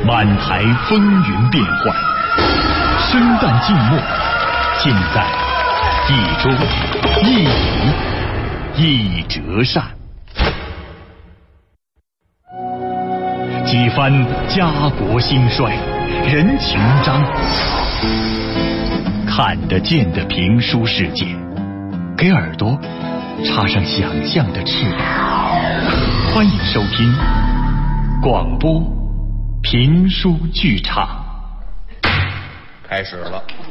满台风云变幻，生旦净末，尽在一中一仪一折扇。几番家国兴衰，人情张，看得见的评书世界，给耳朵插上想象的翅膀。欢迎收听广播评书剧场。 开始了。